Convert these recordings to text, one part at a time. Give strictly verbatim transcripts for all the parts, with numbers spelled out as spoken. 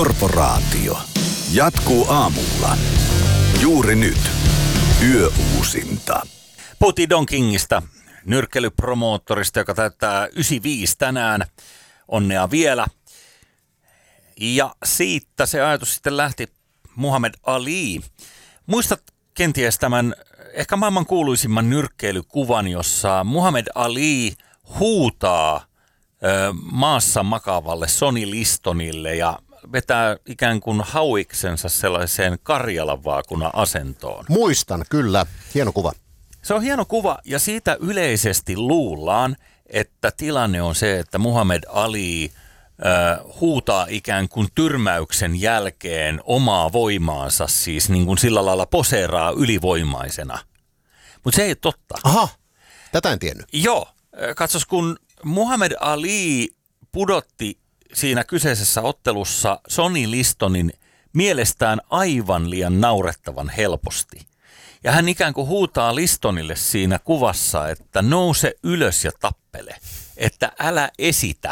Korporaatio jatkuu aamulla. Juuri nyt. Yöuusinta. Puhuttiin Don Kingistä, nyrkkeilypromoottorista, joka täyttää yhdeksänkymmentäviisi tänään. Onnea vielä. Ja siitä se ajatus sitten lähti Muhammad Ali. Muistat kenties tämän ehkä maailman kuuluisimman nyrkkeilykuvan, jossa Muhammad Ali huutaa ö, maassa makaavalle Sonny Listonille ja vetää ikään kuin hauiksensa sellaiseen Karjalan vaakunan asentoon. Muistan, kyllä. Hieno kuva. Se on hieno kuva ja siitä yleisesti luullaan, että tilanne on se, että Muhammad Ali äh, huutaa ikään kuin tyrmäyksen jälkeen omaa voimaansa, siis niin kuin sillä lailla poseeraa ylivoimaisena. Mutta se ei ole totta. Aha, tätä en tiennyt. Joo, katsos kun Muhammad Ali pudotti siinä kyseisessä ottelussa Sonny Listonin mielestään aivan liian naurettavan helposti. Ja hän ikään kuin huutaa Listonille siinä kuvassa, että nouse ylös ja tappele, että älä esitä.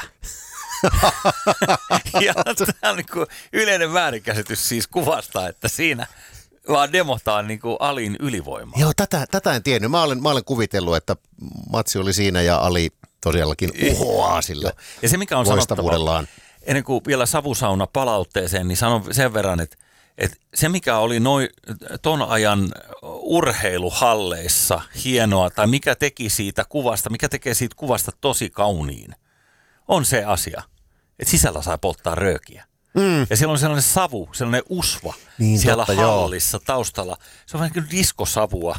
Ja tämä on niin kuin yleinen väärinkäsitys siis kuvasta, että siinä vaan demotaan niin kuin Alin ylivoimaa. Joo, tätä, tätä en tiennyt. Mä olen, mä olen kuvitellut, että matsi oli siinä ja Ali tosiaankin uhoaa sillä ja se mikä on loistavuudellaan. Ennen kuin vielä savusauna palautteeseen, niin sanon sen verran, että, että se mikä oli noin ton ajan urheiluhalleissa hienoa, tai mikä teki siitä kuvasta, mikä tekee siitä kuvasta tosi kauniin, on se asia, että sisällä saa polttaa röökiä. Mm. Ja siellä on sellainen savu, sellainen usva niin, siellä totta, hallissa joo. taustalla. Se on vähän kuin diskosavua.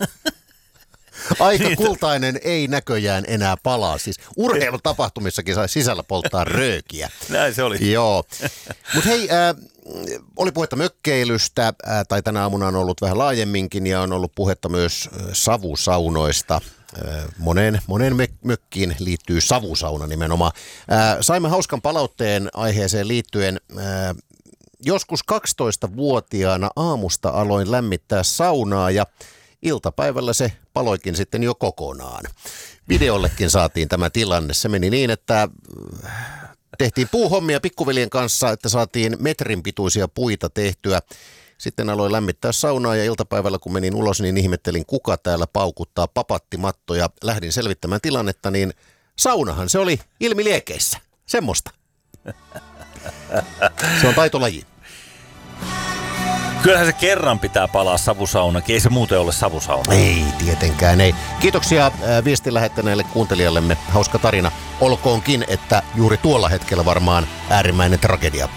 Aika kultainen ei näköjään enää palaa. Siis urheilutapahtumissakin sai sisällä polttaa röökiä. Näin se oli. Joo. Mutta hei, äh, oli puhetta mökkeilystä, äh, tai tänä aamuna on ollut vähän laajemminkin, ja on ollut puhetta myös äh, savusaunoista. Äh, moneen, moneen mökkiin liittyy savusauna nimenomaan. Äh, saimme hauskan palautteen aiheeseen liittyen. Äh, joskus kaksitoistavuotiaana aamusta aloin lämmittää saunaa, ja iltapäivällä se paloikin sitten jo kokonaan. Videollekin saatiin tämä tilanne. Se meni niin, että tehtiin puuhommia pikkuveljen kanssa, että saatiin metrin pituisia puita tehtyä. Sitten aloin lämmittää saunaa ja iltapäivällä kun menin ulos, niin ihmettelin kuka täällä paukuttaa papattimattoja. Lähdin selvittämään tilannetta, niin saunahan se oli ilmiliekeissä. Semmosta. Se on taitolaji. Kyllähän se kerran pitää palaa savusaunakin, ei se muuten ole savusauna. Ei, tietenkään ei. Kiitoksia viestin lähettäneelle kuuntelijallemme. Hauska tarina. Olkoonkin, että juuri tuolla hetkellä varmaan äärimmäinen tragedia.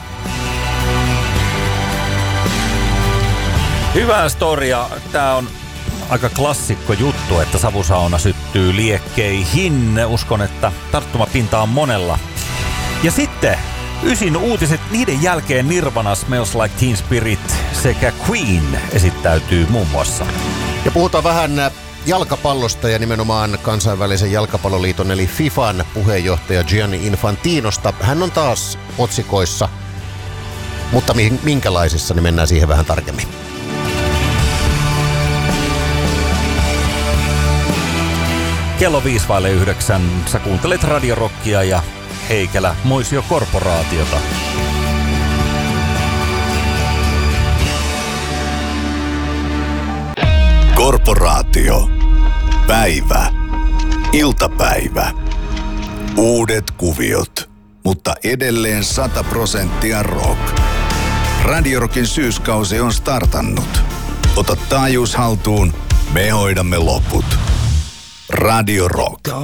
Hyvää storia. Tämä on aika klassikko juttu, että savusauna syttyy liekkeihin. Uskon, että tarttumapinta on monella. Ja sitten ysin uutiset, niiden jälkeen Nirvana, Smells Like Teen Spirit sekä Queen esittäytyy muun muassa. Ja puhutaan vähän jalkapallosta ja nimenomaan kansainvälisen jalkapalloliiton eli FIFAn puheenjohtaja Gianni Infantinosta. Hän on taas otsikoissa, mutta minkälaisissa, niin mennään siihen vähän tarkemmin. Kello viisi vaille yhdeksän. Sä kuuntelet radiorokkia ja Heikelä Moisio Korporaatiota. Korporaatio. Päivä. Iltapäivä. Uudet kuviot, mutta edelleen sata prosenttia rock. Radiorokin syyskausi on startannut. Ota taajuus haltuun, me hoidamme loput. Radio Rock.